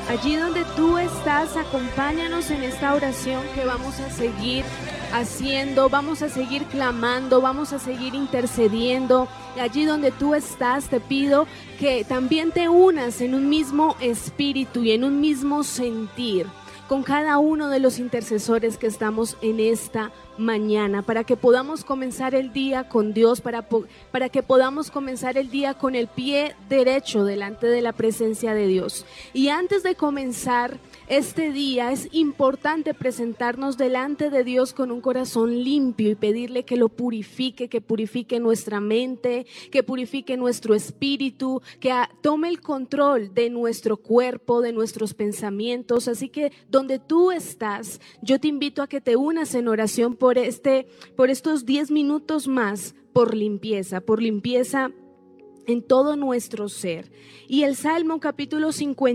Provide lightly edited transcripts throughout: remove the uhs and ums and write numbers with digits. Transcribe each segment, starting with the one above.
Allí donde tú estás, acompáñanos en esta oración que vamos a seguir haciendo, vamos a seguir clamando, vamos a seguir intercediendo. Allí donde tú estás, te pido que también te unas en un mismo espíritu y en un mismo sentir con cada uno de los intercesores que estamos en esta mañana, para que podamos comenzar el día con Dios, para que podamos comenzar el día con el pie derecho delante de la presencia de Dios. Y antes de comenzar este día es importante presentarnos delante de Dios con un corazón limpio y pedirle que lo purifique, que purifique nuestra mente, que purifique nuestro espíritu, que tome el control de nuestro cuerpo, de nuestros pensamientos. Así que donde tú estás, yo te invito a que te unas en oración por estos 10 minutos más, por limpieza en todo nuestro ser. Y el Salmo capítulo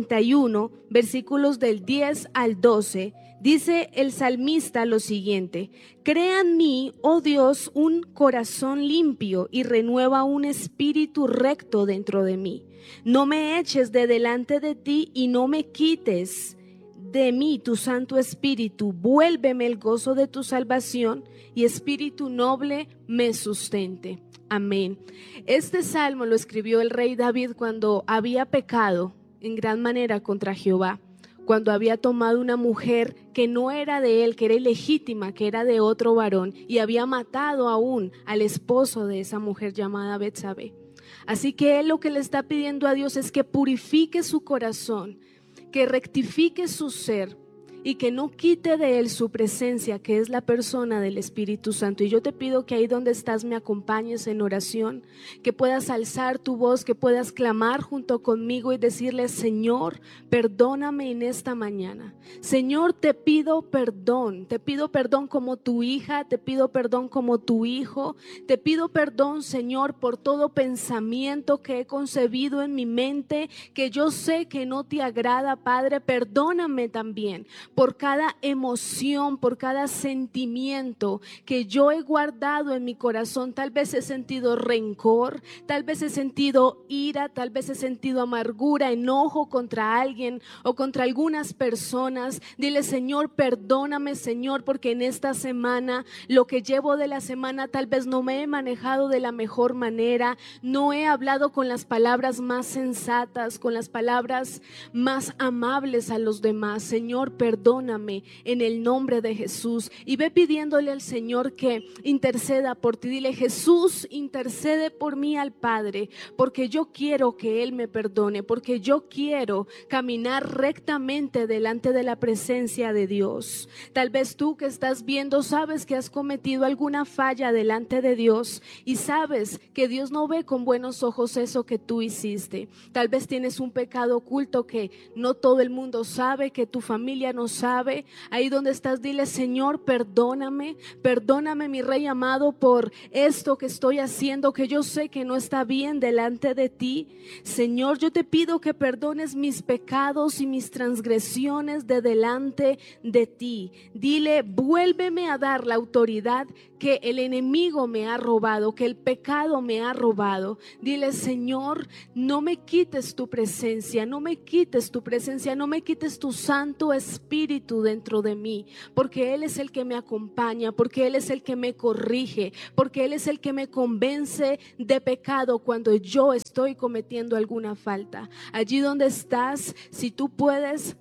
51, versículos del 10 al 12, dice el salmista lo siguiente: crea en mí, oh Dios, un corazón limpio y renueva un espíritu recto dentro de mí. No me eches de delante de ti y no me quites de mí tu Santo Espíritu. Vuélveme el gozo de tu salvación y espíritu noble me sustente. Amén. Este salmo lo escribió el rey David cuando había pecado en gran manera contra Jehová, cuando había tomado una mujer que no era de él, que era ilegítima, que era de otro varón, y había matado aún al esposo de esa mujer llamada Betsabé. Así que él lo que le está pidiendo a Dios es que purifique su corazón, que rectifique su ser y que no quite de él su presencia, que es la persona del Espíritu Santo. Y yo te pido que ahí donde estás me acompañes en oración, que puedas alzar tu voz, que puedas clamar junto conmigo y decirle: Señor, perdóname en esta mañana. Señor, te pido perdón como tu hija, te pido perdón como tu hijo, te pido perdón, Señor, por todo pensamiento que he concebido en mi mente, que yo sé que no te agrada, Padre. Perdóname también por cada emoción, por cada sentimiento que yo he guardado en mi corazón. Tal vez he sentido rencor, tal vez he sentido ira, tal vez he sentido amargura, enojo contra alguien o contra algunas personas. Dile: Señor, perdóname, Señor, porque en esta semana, lo que llevo de la semana, tal vez no me he manejado de la mejor manera, no he hablado con las palabras más sensatas, con las palabras más amables a los demás. Señor, perdóname en el nombre de Jesús. Y ve pidiéndole al Señor que interceda por ti. Dile: Jesús, intercede por mí al Padre, porque yo quiero que Él me perdone, porque yo quiero caminar rectamente delante de la presencia de Dios. Tal vez tú que estás viendo sabes que has cometido alguna falla delante de Dios y sabes que Dios no ve con buenos ojos eso que tú hiciste. Tal vez tienes un pecado oculto que no todo el mundo sabe, que tu familia no sabe. Ahí donde estás, dile: Señor, perdóname, perdóname, mi Rey amado, por esto que estoy haciendo, que yo sé que no está bien delante de ti. Señor, yo te pido que perdones mis pecados y mis transgresiones de delante de ti. Dile: vuélveme a dar la autoridad que el enemigo me ha robado, que el pecado me ha robado. Dile: Señor, no me quites tu presencia, no me quites tu presencia, no me quites tu Santo Espíritu dentro de mí, porque Él es el que me acompaña, porque Él es el que me corrige, porque Él es el que me convence de pecado cuando yo estoy cometiendo alguna falta. Allí donde estás, si tú puedes,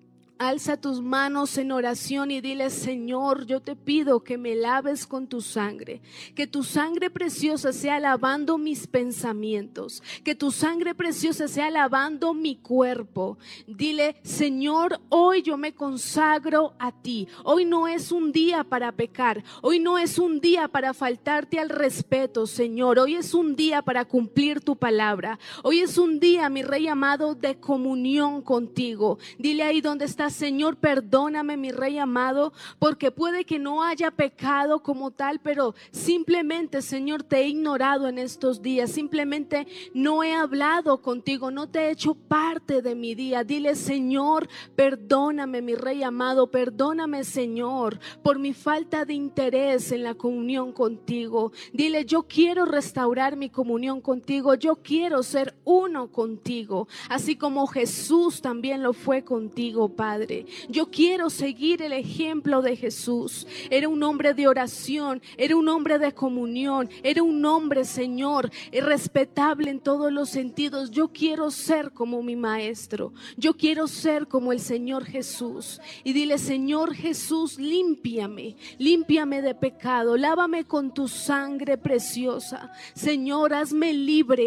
alza tus manos en oración y dile: Señor, yo te pido que me laves con tu sangre, que tu sangre preciosa sea lavando mis pensamientos, que tu sangre preciosa sea lavando mi cuerpo. Dile: Señor, hoy yo me consagro a ti. Hoy no es un día para pecar, hoy no es un día para faltarte al respeto, Señor. Hoy es un día para cumplir tu palabra. Hoy es un día, mi Rey amado, de comunión contigo. Dile ahí donde está estás, Señor, perdóname, mi Rey amado, porque puede que no haya pecado como tal, pero simplemente, Señor, te he ignorado en estos días, simplemente no he hablado contigo, no te he hecho parte de mi día. Dile, Señor, perdóname, mi Rey amado, perdóname, Señor, por mi falta de interés en la comunión contigo. Dile, yo quiero restaurar mi comunión contigo, yo quiero ser uno contigo, así como Jesús también lo fue contigo, Padre. Yo quiero seguir el ejemplo de Jesús. Era un hombre de oración, era un hombre de comunión, era un hombre, Señor, respetable en todos los sentidos. Yo quiero ser como mi maestro, yo quiero ser como el Señor Jesús. Y dile, Señor Jesús, límpiame, límpiame de pecado, lávame con tu sangre preciosa. Señor, hazme libre,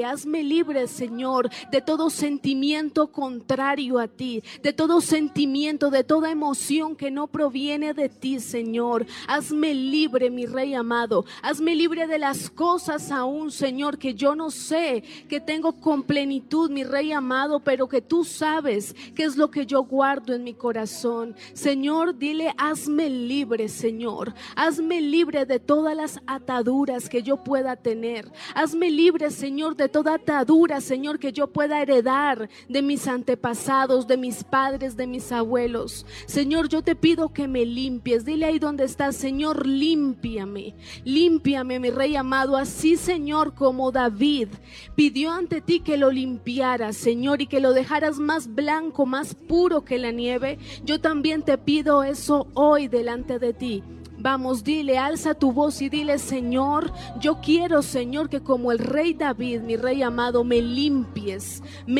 Señor, de todo sentimiento contrario a ti, de todo sentimiento, de toda emoción que no proviene de ti, Señor. Hazme libre, mi Rey amado, hazme libre de las cosas aún, Señor, que yo no sé, que tengo con plenitud, mi Rey amado, pero que tú sabes qué es lo que yo guardo en mi corazón. Señor, dile, hazme libre, Señor, hazme libre de todas las ataduras que yo pueda tener. Hazme libre, Señor, de toda atadura, Señor, que yo pueda heredar de mis antepasados, de mis padres, de mis abuelos. Señor, yo te pido que me limpies. Dile ahí donde estás, Señor, límpiame, límpiame, mi Rey amado. Así, Señor, como David pidió ante ti que lo limpiaras, Señor, y que lo dejaras más blanco, más puro que la nieve, yo también te pido eso hoy delante de ti. Vamos, dile, alza tu voz y dile, Señor, yo quiero, Señor, que como el rey David, mi Rey amado, me limpies,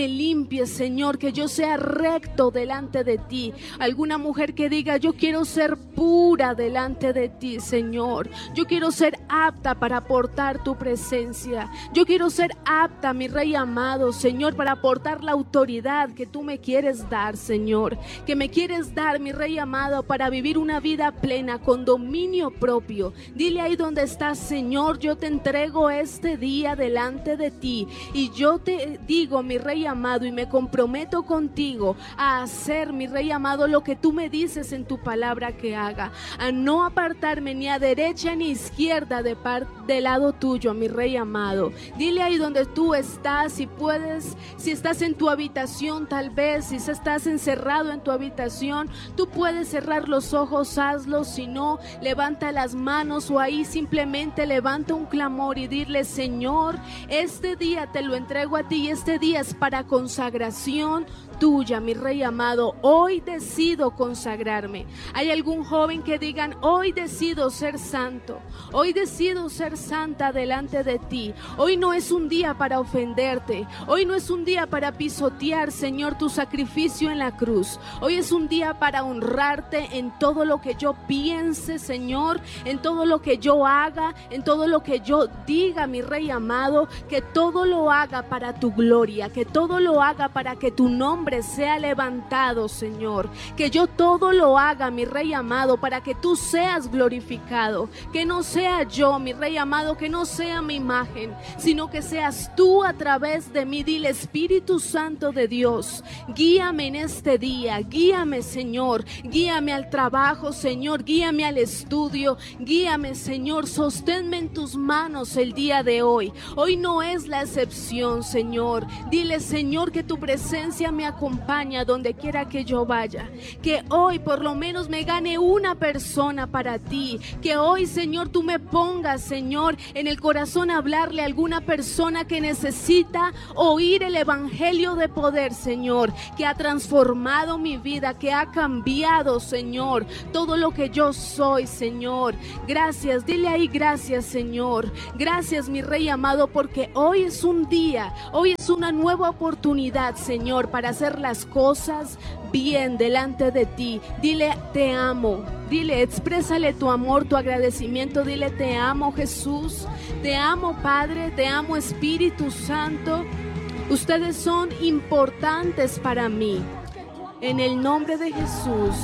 Señor, que yo sea recto delante de ti. Alguna mujer que diga, yo quiero ser pura delante de ti, Señor. Yo quiero ser apta para aportar tu presencia. Yo quiero ser apta, mi Rey amado, Señor, para aportar la autoridad que tú me quieres dar, Señor. Que me quieres dar, mi Rey amado, para vivir una vida plena, con dominio propio. Dile ahí donde estás, Señor, yo te entrego este día delante de ti y yo te digo, mi Rey amado, y me comprometo contigo a hacer, mi Rey amado, lo que tú me dices en tu palabra que haga, a no apartarme ni a derecha ni a izquierda del lado tuyo, mi Rey amado. Dile ahí donde tú estás, si puedes, si estás en tu habitación, tal vez, si estás encerrado en tu habitación, tú puedes cerrar los ojos, hazlo. Si no, levanta las manos o ahí simplemente levanta un clamor y dile, Señor, este día te lo entrego a ti y este día es para consagración tuya, mi Rey amado. Hoy decido consagrarme. ¿Hay algún joven que digan, hoy decido ser santo, hoy decido ser santa delante de ti? Hoy no es un día para ofenderte, hoy no es un día para pisotear, Señor, tu sacrificio en la cruz. Hoy es un día para honrarte en todo lo que yo piense, Señor, en todo lo que yo haga, en todo lo que yo diga, mi Rey amado, que todo lo haga para tu gloria, que todo lo haga para que tu nombre sea levantado, Señor. Que yo todo lo haga, mi Rey amado, para que tú seas glorificado. Que no sea yo, mi Rey amado, que no sea mi imagen, sino que seas tú a través de mí. Dile, Espíritu Santo de Dios, guíame en este día, guíame, Señor, guíame al trabajo, Señor, guíame al estudio, guíame, Señor, sosténme en tus manos el día de hoy. Hoy no es la excepción, Señor. Dile, Señor, que tu presencia me acompaña donde quiera que yo vaya, que hoy por lo menos me gane una persona para ti, que hoy, Señor, tú me pongas, Señor, en el corazón hablarle a alguna persona que necesita oír el evangelio de poder, Señor, que ha transformado mi vida, que ha cambiado, Señor, todo lo que yo soy, Señor. Gracias, dile ahí, gracias, Señor, gracias, mi Rey amado, porque hoy es un día, hoy es una nueva oportunidad, Señor, para hacer las cosas bien delante de ti. Dile, te amo. Dile, exprésale tu amor, tu agradecimiento. Dile, te amo, Jesús. Te amo, Padre. Te amo, Espíritu Santo. Ustedes son importantes para mí. En el nombre de Jesús.